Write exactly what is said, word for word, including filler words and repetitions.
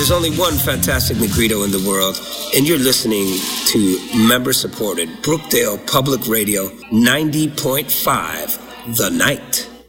There's only one Fantastic Negrito in the world, and you're listening to member-supported Brookdale Public Radio ninety point five, The Night.